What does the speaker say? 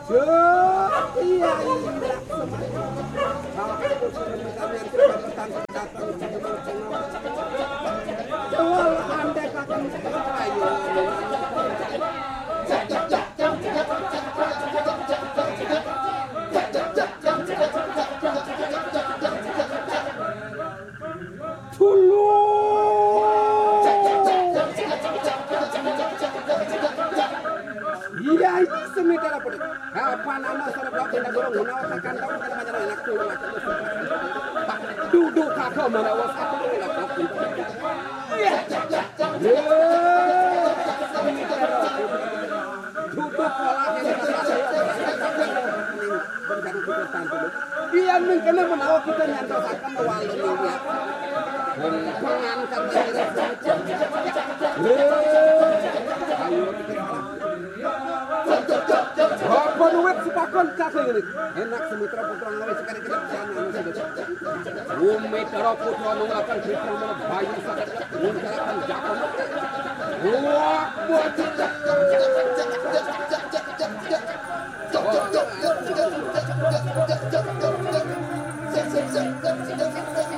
Iya, iya. Kalau aku suruh kami yang datang Jawal anda kakak ayo. Iya, ini sementara pun. Apa nama saudara kau tidak gorong menawarkan tahu kita macam enak tuh. Duduk kakak menawas aku tidak kau. Iya. Duduk malah dia mungkin menawar kita nyantasakan mewalin dia. Mengangkat diri. Ayo apa duit sepakon cakling ini enak semitra putra ngawai sekali kita sana umi taro putra ngelakan kita mana bayu sakit ngelakan jakon wah buat